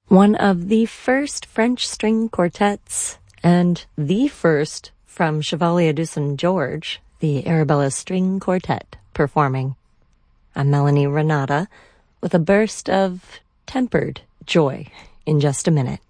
One of the first French string quartets, and the first from Chevalier de St. George, the Arabella String Quartet, performing. I'm Melanie Renata with a burst of tempered joy in just a minute.